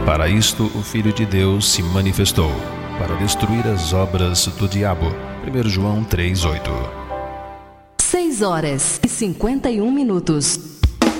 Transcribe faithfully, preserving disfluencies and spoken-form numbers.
Para isto o Filho de Deus se manifestou, para destruir as obras do diabo. primeiro João três, oito. seis horas e cinquenta e um minutos.